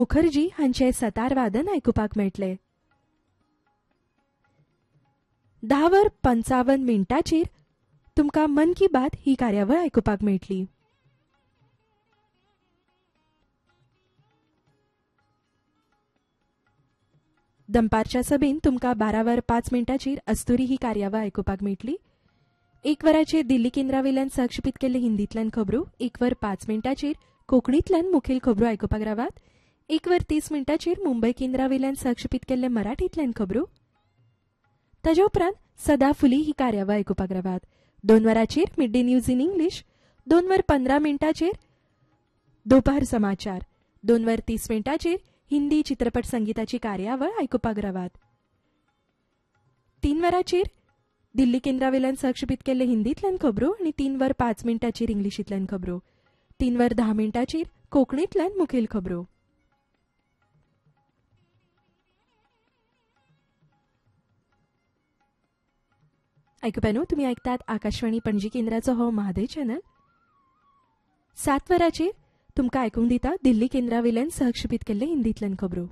मुखर्जी हांचे सतार वादन आयकुपाक मेळटले. 10:55 तुमकां मन की बात ही कार्यावळ आयकुपाक मेळटली. दनपारच्या सभेन तुमकां 12:05 अस्तुरी ही कार्यावळ आयकुपाक मेळटली. 1 वराचेर दिल्ली केंद्रावेल्यान सहक्षेपीत केल्ले हिंदींतल्यान खबरो, 1:05 कोंकणींतल्यान मुखेल खबरो आयकुपाक रावात. 1:30 मुंबय केंद्रावेल्यान सहक्षेपीत केल्ले मराठींतल्यान खबरो. ताजे उपरांत सदा फुली ही कार्यावळ आयकुपाक रावात. 2 वरांचेर mid day news in English, 2:15 दोपहर समाचार, 2:30 हिंदी चित्रपट संगीताची कार्यावळ आयकुपाक रावात. 3 वरांचेर दिल्ली केंद्रावेल्यान सहक्षेपीत केल्ले हिंदींतल्यान खबरो आनी 3:05 इंग्लिशींतल्यान खबरो. 3:10 कोंकणींतल्यान मुखेल खबरो. आयकुप्यानो, तुमी आयकतात आकाशवाणी पणजी केंद्राचो हो म्हादय चॅनल. 7 वरांचेर तुमकां आयकूंक दिता दिल्ली केंद्रावेल्यान सहक्षेपीत केल्ले हिंदींतल्यान खबरो.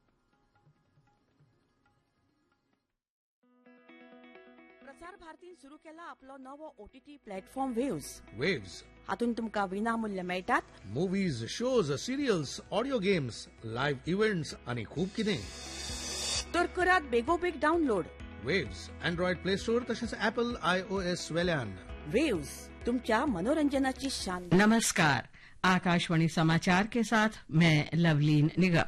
प्रसार भारतीन सुरू केला आपलो नवो OTT प्लॅटफॉर्म वेव्स. हातून तुमकां विनामूल्य मेळटात movies, shows, serials, audio games, live events आणि खूप कितें. तर करात बेगोबेग download. Waves Android play store तसेच ऍपल iOS वेल्यान. वेव्स तुमच्या मनोरंजनाची शान. नमस्कार, आकाशवाणी समाचार के साथ मैं लवलीन निगम.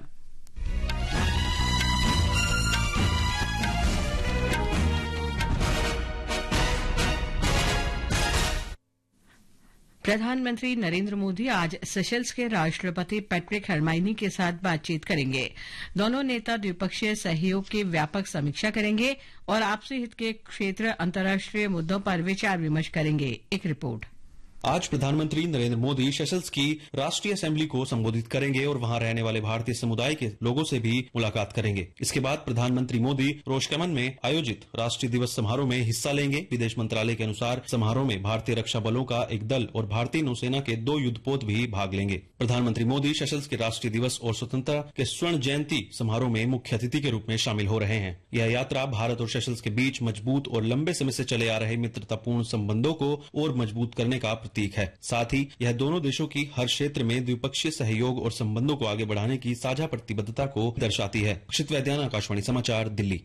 प्रधानमंत्री नरेंद्र मोदी आज सेशल्स के राष्ट्रपति पैट्रिक हरमाइनी के साथ बातचीत करेंगे. दोनों नेता द्विपक्षीय सहयोग की व्यापक समीक्षा करेंगे और आपसी हित के क्षेत्र अंतर्राष्ट्रीय मुद्दों पर विचार विमर्श करेंगे. एक रिपोर्ट. आज प्रधानमंत्री नरेंद्र मोदी सेशल्स की राष्ट्रीय असेंबली को संबोधित करेंगे और वहां रहने वाले भारतीय समुदाय के लोगों से भी मुलाकात करेंगे. इसके बाद प्रधानमंत्री मोदी रोशकमन में आयोजित राष्ट्रीय दिवस समारोह में हिस्सा लेंगे. विदेश मंत्रालय के अनुसार समारोह में भारतीय रक्षा बलों का एक दल और भारतीय नौसेना के 2 युद्धपोत भी भाग लेंगे. प्रधानमंत्री मोदी सेशल्स के राष्ट्रीय दिवस और स्वतंत्रता के स्वर्ण जयंती समारोह में मुख्य अतिथि के रूप में शामिल हो रहे हैं. यह यात्रा भारत और सेशल्स के बीच मजबूत और लंबे समय से चले आ रहे मित्रतापूर्ण संबंधों को और मजबूत करने का प्रतीक है. साथ ही यह दोनों देशों की हर क्षेत्र में द्विपक्षीय सहयोग और संबंधों को आगे बढ़ाने की साझा प्रतिबद्धता को दर्शाती है. अक्षित वैद्यान, आकाशवाणी समाचार, दिल्ली.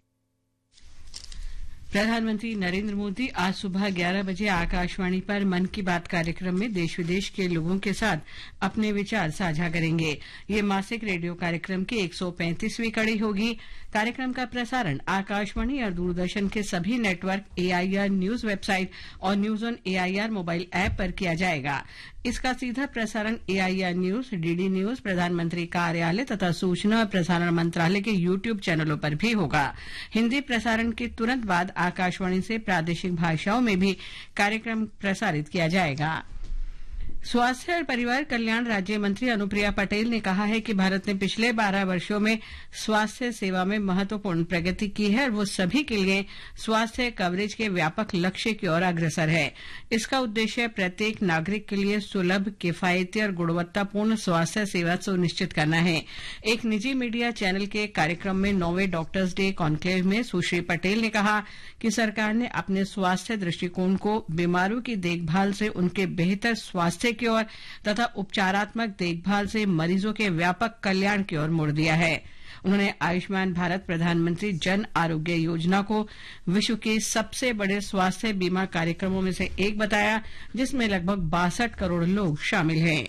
प्रधानमंत्री नरेंद्र मोदी आज सुबह 11 बजे आकाशवाणी पर मन की बात कार्यक्रम में देश विदेश के लोगों के साथ अपने विचार साझा करेंगे. ये मासिक रेडियो कार्यक्रम की 135वीं कड़ी होगी. कार्यक्रम का प्रसारण आकाशवाणी और दूरदर्शन के सभी नेटवर्क, AIR न्यूज वेबसाइट और news on AIR mobile app पर किया जाएगा. इसका सीधा प्रसारण AIR न्यूज, DD न्यूज, प्रधानमंत्री कार्यालय तथा सूचना और प्रसारण मंत्रालय के YouTube चैनलों पर भी होगा. हिंदी प्रसारण के तुरंत बाद आकाशवाणी से प्रादेशिक भाषाओं में भी कार्यक्रम प्रसारित किया जाएगा. स्वास्थ्य और परिवार कल्याण राज्य मंत्री अनुप्रिया पटेल ने कहा है कि भारत ने पिछले 12 वर्षों में स्वास्थ्य सेवा में महत्वपूर्ण प्रगति की है और वो सभी के लिए स्वास्थ्य कवरेज के व्यापक लक्ष्य की ओर अग्रसर है. इसका उद्देश्य प्रत्येक नागरिक के लिए सुलभ, किफायती और गुणवत्तापूर्ण स्वास्थ्य सेवा सुनिश्चित करना है. एक निजी मीडिया चैनल के कार्यक्रम में 9वें डॉक्टर्स डे कॉन्क्लेव में सुश्री पटेल ने कहा कि सरकार ने अपने स्वास्थ्य दृष्टिकोण को बीमारों की देखभाल से उनके बेहतर स्वास्थ्य की ओर तथा उपचारात्मक देखभाल से मरीजों के व्यापक कल्याण की ओर मोड़ दिया है. उन्होंने आयुष्मान भारत प्रधानमंत्री जन आरोग्य योजना को विश्व के सबसे बड़े स्वास्थ्य बीमा कार्यक्रमों में से एक बताया, जिसमें लगभग 62 करोड़ लोग शामिल हैं.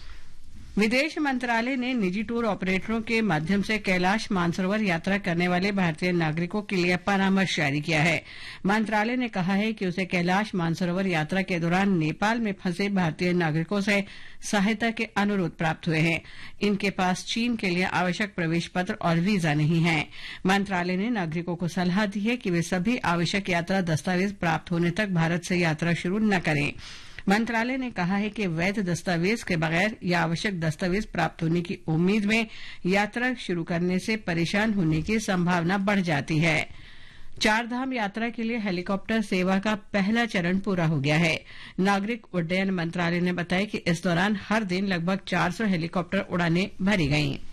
विदेश मंत्रालय ने निजी टूर ऑपरेटरों के माध्यम से कैलाश मानसरोवर यात्रा करने वाले भारतीय नागरिकों के लिए परामर्श जारी किया है. मंत्रालय ने कहा है कि उसे कैलाश मानसरोवर यात्रा के दौरान नेपाल में फंसे भारतीय नागरिकों से सहायता के अनुरोध प्राप्त हुए हैं. इनके पास चीन के लिए आवश्यक प्रवेश पत्र और वीजा नहीं है. मंत्रालय ने नागरिकों को सलाह दी है कि वे सभी आवश्यक यात्रा दस्तावेज प्राप्त होने तक भारत से यात्रा शुरू न करें. मंत्रालय ने कहा है कि वैध दस्तावेज के बगैर या आवश्यक दस्तावेज प्राप्त होने की उम्मीद में यात्रा शुरू करने से परेशान होने की संभावना बढ़ जाती है. 4 धाम यात्रा के लिए हेलीकॉप्टर सेवा का पहला चरण पूरा हो गया है. नागरिक उड्डयन मंत्रालय ने बताया कि इस दौरान हर दिन लगभग 400 हेलीकॉप्टर उड़ानें भरी गईं.